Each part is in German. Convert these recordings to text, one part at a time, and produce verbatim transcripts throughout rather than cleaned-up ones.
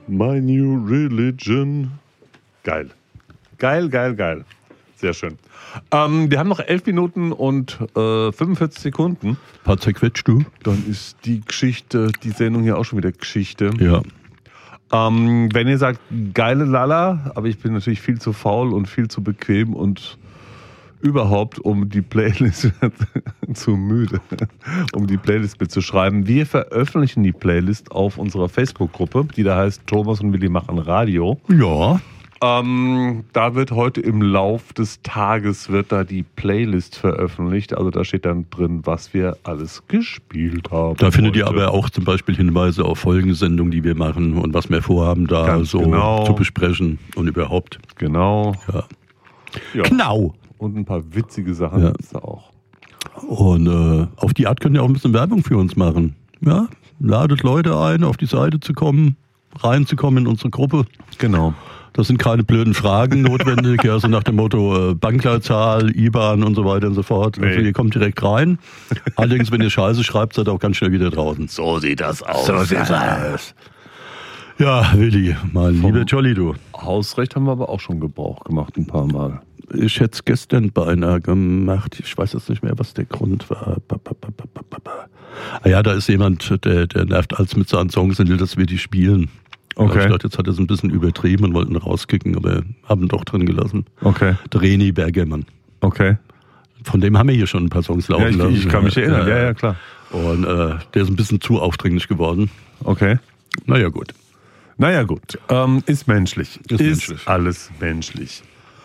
My new religion. Geil. Geil, geil, geil. Sehr schön. Ähm, wir haben noch elf Minuten und äh, fünfundvierzig Sekunden. Paar zerquetscht, du. Dann ist die Geschichte, die Sendung hier auch schon wieder Geschichte. Ja. Ähm, wenn ihr sagt, geile Lala, aber ich bin natürlich viel zu faul und viel zu bequem und überhaupt, um die Playlist zu müde, um die Playlist mitzuschreiben. Wir veröffentlichen die Playlist auf unserer Facebook-Gruppe, die da heißt Thomas und Willi machen Radio. Ja. Ähm, da wird heute im Lauf des Tages wird da die Playlist veröffentlicht. Also da steht dann drin, was wir alles gespielt haben. Da findet heute. ihr aber auch zum Beispiel Hinweise auf Folgensendungen, die wir machen und was wir vorhaben, da Ganz so genau. zu besprechen und überhaupt. Genau. Ja. Ja. Genau. Und ein paar witzige Sachen Ja. gibt es da auch. Und äh, auf die Art könnt ihr auch ein bisschen Werbung für uns machen. Ja? Ladet Leute ein, auf die Seite zu kommen, reinzukommen in unsere Gruppe. Genau. Das sind keine blöden Fragen notwendig, ja, so nach dem Motto äh, Bankleitzahl, I B A N und so weiter und so fort. Nee. Also ihr kommt direkt rein. Allerdings, wenn ihr Scheiße schreibt, seid ihr auch ganz schnell wieder draußen. So sieht das aus. So sieht's aus. Ja, Willi, mein Vom- lieber Jolly, du. Hausrecht haben wir aber auch schon Gebrauch gemacht, ein paar Mal. Ich hätte es gestern beinahe gemacht. Ich weiß jetzt nicht mehr, was der Grund war. Ba, ba, ba, ba, ba, ba. Ah ja, da ist jemand, der, der nervt als mit seinen Songs und will, dass wir die spielen. Okay. Ich dachte, jetzt hat er es ein bisschen übertrieben und wollten rauskicken, aber haben ihn doch drin gelassen. Okay. Der Reni Bergermann. Okay. Von dem haben wir hier schon ein paar Songs laufen Ja, ich, lassen. ich kann mich erinnern. Ja, ja, klar. Und äh, der ist ein bisschen zu aufdringlich geworden. Okay. Naja, gut. Naja, gut. Ähm, ist menschlich. Ist Ist, menschlich. alles menschlich.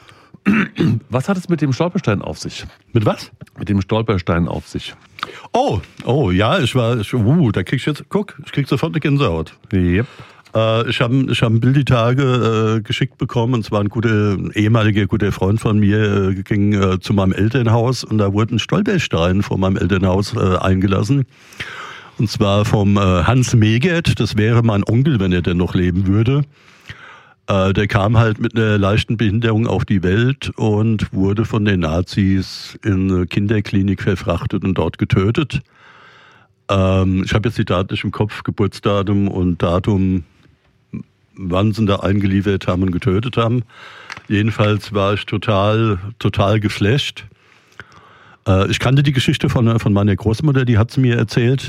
Was hat es mit dem Stolperstein auf sich? Mit was? Mit dem Stolperstein auf sich. Oh, oh, ja, ich war, ich, uh, da krieg ich jetzt, guck, ich krieg sofort eine Gänsehaut. Yep. Äh, ich habe ich hab ein Bild die Tage äh, geschickt bekommen, und zwar ein guter, ein ehemaliger guter Freund von mir äh, ging äh, zu meinem Elternhaus und da wurde ein Stolperstein vor meinem Elternhaus äh, eingelassen. Und zwar vom äh, Hans Megert, das wäre mein Onkel, wenn er denn noch leben würde. Äh, der kam halt mit einer leichten Behinderung auf die Welt und wurde von den Nazis in eine Kinderklinik verfrachtet und dort getötet. Ähm, ich habe jetzt die Daten nicht im Kopf, Geburtsdatum und Datum, wann sie ihn da eingeliefert haben und getötet haben. Jedenfalls war ich total, total geflasht. Äh, ich kannte die Geschichte von, von meiner Großmutter, die hat sie mir erzählt.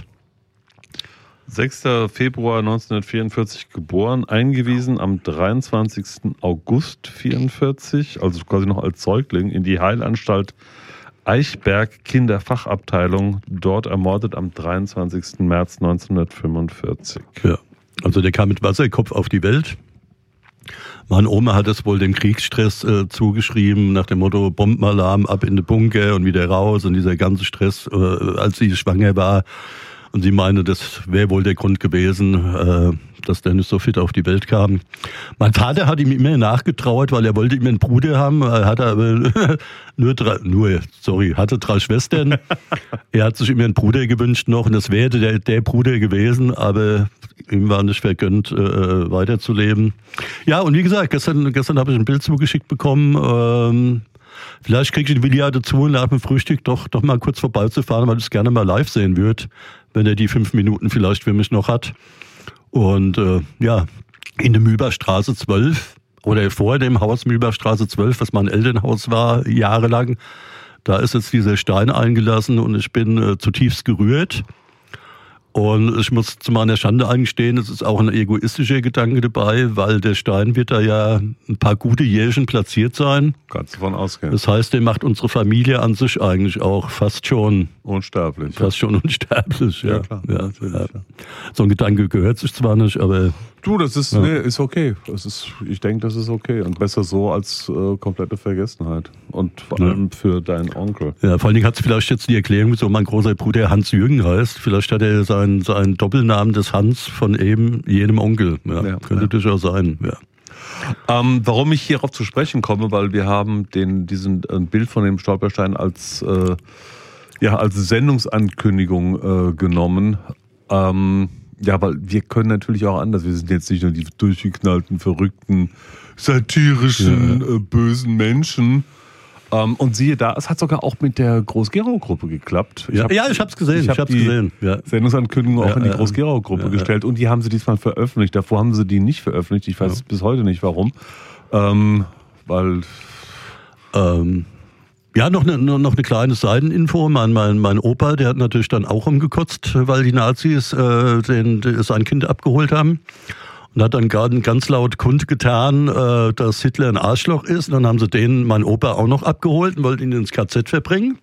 sechster Februar neunzehnhundertvierundvierzig geboren, eingewiesen am dreiundzwanzigsten August vierundvierzig, also quasi noch als Säugling, in die Heilanstalt Eichberg Kinderfachabteilung, dort ermordet am dreiundzwanzigsten März neunzehnhundertfünfundvierzig. Ja. Also der kam mit Wasserkopf auf die Welt. Meine Oma hat es wohl dem Kriegsstress äh, zugeschrieben, nach dem Motto Bombenalarm, ab in den Bunker und wieder raus und dieser ganze Stress, äh, als sie schwanger war. Und sie meinte, das wäre wohl der Grund gewesen, äh, dass der nicht so fit auf die Welt kam. Mein Vater hat ihm immer nachgetrauert, weil er wollte immer einen Bruder haben. Er hatte aber nur drei, nur, sorry, hatte drei Schwestern. Er hat sich immer einen Bruder gewünscht noch und das wäre der, der Bruder gewesen, aber ihm war nicht vergönnt, äh, weiterzuleben. Ja, und wie gesagt, gestern, gestern habe ich ein Bild zugeschickt bekommen. Ähm, vielleicht kriege ich den Willi ja dazu, nach dem Frühstück doch, doch mal kurz vorbeizufahren, weil ich es gerne mal live sehen würde, wenn er die fünf Minuten vielleicht für mich noch hat. Und äh, ja, in der Mühlbergstraße zwölf oder vor dem Haus Mühlbergstraße zwölf, was mein Elternhaus war, jahrelang, da ist jetzt dieser Stein eingelassen und ich bin äh, zutiefst gerührt. Und ich muss zu meiner Schande eingestehen, es ist auch ein egoistischer Gedanke dabei, weil der Stein wird da ja ein paar gute Jährchen platziert sein. Kannst du davon ausgehen. Das heißt, der macht unsere Familie an sich eigentlich auch fast schon Unsterblich. fast schon unsterblich. Ja, Ja, klar. Ja, Natürlich, ja. ja. So ein Gedanke gehört sich zwar nicht, aber Du, das ist, Ja. nee, ist okay. Das ist, ich denke, das ist okay. Und besser so als äh, komplette Vergessenheit. Und vor Ja. allem für deinen Onkel. ja, vor allen Dingen hat es vielleicht jetzt die Erklärung, wieso mein großer Bruder Hans-Jürgen heißt. Vielleicht hat er seinen, seinen Doppelnamen des Hans von eben jenem Onkel. Ja, Ja, könnte ja. durchaus sein. Ja. Ähm, warum ich hierauf zu sprechen komme, weil wir haben den, diesen, ein Bild von dem Stolperstein als, äh, ja, als Sendungsankündigung äh, genommen. Ähm, ja, weil wir können natürlich auch anders. Wir sind jetzt nicht nur die durchgeknallten, verrückten, satirischen, Ja. äh, bösen Menschen. Ähm, und siehe da, es hat sogar auch mit der Groß-Gerau-Gruppe geklappt. Ich ja, hab, ja, ich habe es gesehen. Ich, ich habe die gesehen. Ja. Sendungsankündigung auch ja, in die Groß-Gerau-Gruppe ja, gestellt und die haben sie diesmal veröffentlicht. Davor haben sie die nicht veröffentlicht. Ich weiß ja. bis heute nicht warum. Ähm, weil... Ähm, ja, noch eine, noch eine kleine Seiteninfo. Mein, mein, mein Opa, der hat natürlich dann auch rumgekotzt, weil die Nazis äh, den, den, sein Kind abgeholt haben. Und hat dann ganz laut kundgetan, äh, dass Hitler ein Arschloch ist. Und dann haben sie den, mein Opa, auch noch abgeholt und wollten ihn ins K Z verbringen.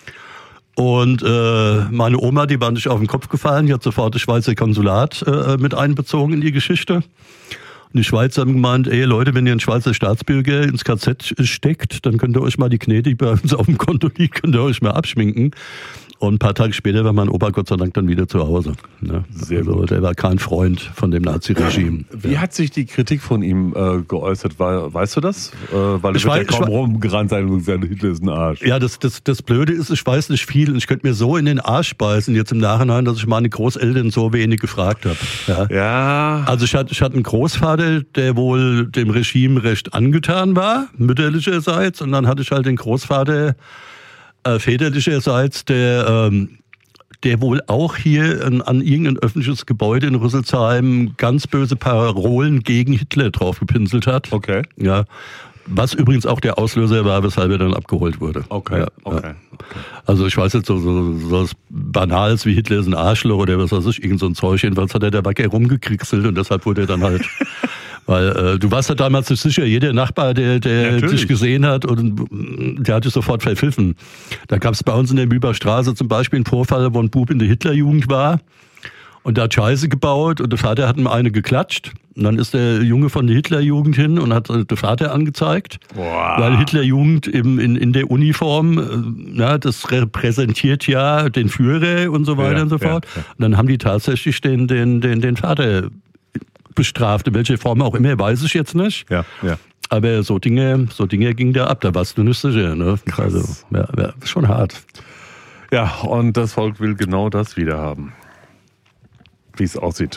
Und äh, meine Oma, die war nicht auf den Kopf gefallen, die hat sofort das Schweizer Konsulat äh, mit einbezogen in die Geschichte. Und die Schweizer haben gemeint, ey Leute, wenn ihr einen Schweizer Staatsbürger ins K Z steckt, dann könnt ihr euch mal die Knete, die bei uns auf dem Konto liegt, könnt ihr euch mal abschminken. Und ein paar Tage später war mein Opa Gott sei Dank dann wieder zu Hause. Ne? Sehr also, gut. Der war kein Freund von dem Nazi-Regime. Wie ja. hat sich die Kritik von ihm äh, geäußert? War, weißt du das? Äh, weil er wird ja kaum rumgerannt sein und gesagt, Hitler ist ein Arsch. Ja, das, das, das Blöde ist, ich weiß nicht viel und ich könnte mir so in den Arsch beißen jetzt im Nachhinein, dass ich meine Großeltern so wenig gefragt habe. Ja. ja. Also ich hatte, ich hatte einen Großvater, der wohl dem Regime recht angetan war, mütterlicherseits, und dann hatte ich halt den Großvater Äh, väterlicherseits, der, ähm, der wohl auch hier an, an irgendein öffentliches Gebäude in Rüsselsheim ganz böse Parolen gegen Hitler draufgepinselt hat. Okay. Ja. Was übrigens auch der Auslöser war, weshalb er dann abgeholt wurde. Okay. Ja, okay. Ja. Also ich weiß jetzt so, so, so was Banales wie Hitler ist ein Arschloch oder was weiß ich, irgend so ein Zeug. Jedenfalls hat er der Wacker rumgekriegselt und deshalb wurde er dann halt... Weil äh, du warst ja damals nicht sicher, jeder Nachbar, der, der dich gesehen hat, und der hat dich sofort verpfiffen. Da gab es bei uns in der Mühlbachstraße zum Beispiel einen Vorfall, wo ein Bub in der Hitlerjugend war und der hat Scheiße gebaut und der Vater hat ihm eine geklatscht. Und dann ist der Junge von der Hitlerjugend hin und hat den Vater angezeigt. Boah. Weil Hitlerjugend im, in, in der Uniform, na, das repräsentiert ja den Führer und so weiter ja, und so fort. Ja, ja. Und dann haben die tatsächlich den, den, den, den Vater bestraft, in welcher Form auch immer, weiß ich jetzt nicht. Ja, ja. Aber so Dinge, so Dinge ging da ab, da warst du nicht sicher. Ne? Also, ja, ja, schon hart. Ja, und das Volk will genau das wieder haben. Wie es aussieht.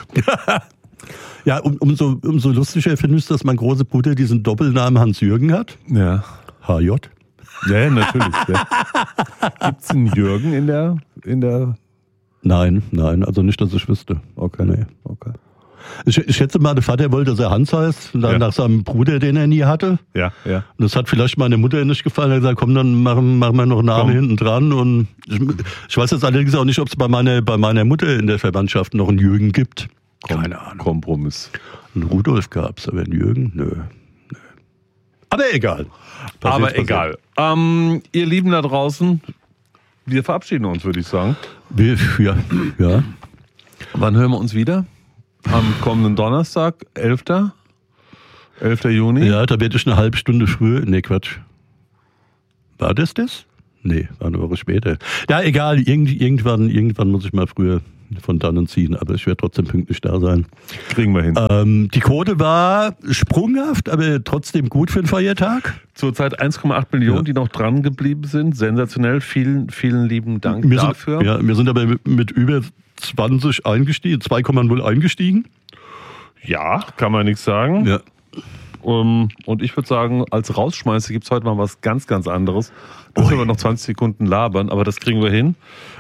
Ja, um, umso, umso lustiger finde ich, dass mein großer Bruder diesen Doppelnamen Hans-Jürgen hat. Ja. H J. Ja, natürlich. Ja. Gibt es einen Jürgen in der, in der... Nein, nein, also nicht, dass ich wüsste. Okay. Nee. Okay. Ich, ich schätze mal, der Vater wollte, dass er Hans heißt, dann ja. nach seinem Bruder, den er nie hatte. Ja, ja. Und das hat vielleicht meiner Mutter nicht gefallen. Er hat gesagt, komm, dann machen, machen wir noch einen Namen hinten dran. Und ich, ich weiß jetzt allerdings auch nicht, ob es bei meiner, bei meiner Mutter in der Verwandtschaft noch einen Jürgen gibt. Keine Ahnung. Kompromiss. Einen Rudolf gab es, aber einen Jürgen? Nö. Nö. Aber egal. Passiert, aber passiert. Egal. Ähm, ihr Lieben da draußen, wir verabschieden uns, würde ich sagen. Wir, ja, ja. Wann hören wir uns wieder? Am kommenden Donnerstag, elfter Juni. Ja, da werde ich eine halbe Stunde früher. Nee, Quatsch. War das das? Nee, war eine Woche später. Ja, egal. Irgend, irgendwann, irgendwann muss ich mal früher von dannen ziehen, aber ich werde trotzdem pünktlich da sein. Kriegen wir hin. Ähm, die Quote war sprunghaft, aber trotzdem gut für den Feiertag. Zurzeit eins Komma acht Millionen, ja. die noch dran geblieben sind. Sensationell. Vielen, vielen lieben Dank wir dafür. Sind, ja, wir sind aber mit, mit über zwanzig eingestiegen, zwei Komma null eingestiegen. Ja, kann man nichts sagen. Ja. Um, und ich würde sagen, als Rausschmeißer gibt es heute mal was ganz, ganz anderes. Das können wir noch zwanzig Sekunden labern, aber das kriegen wir hin.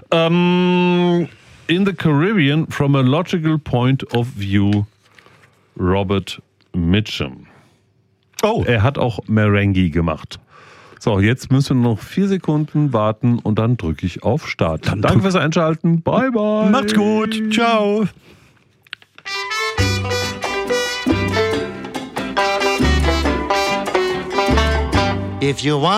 Ähm, in the Caribbean, from a logical point of view, Robert Mitchum. Oh. Er hat auch Merengue gemacht. So, jetzt müssen wir noch vier Sekunden warten und dann drücke ich auf Start. Dann Danke fürs Einschalten. Bye, bye. Macht's gut. Ciao. If you want